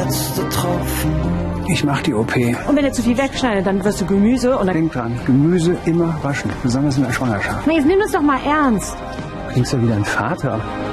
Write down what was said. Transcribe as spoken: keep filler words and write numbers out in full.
letzte Tropfen. Ich mach die O P. Und wenn er zu viel wegschneidet, dann wirst du Gemüse und dann... Denk dran, Gemüse immer waschen, besonders in der Schwangerschaft. Na, jetzt nimm das doch mal ernst. Klingst ja wieder ein Vater.